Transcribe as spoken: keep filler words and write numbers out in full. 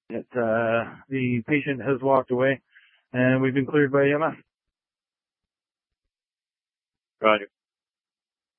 that uh, the patient has walked away, and we've been cleared by E M S. Roger.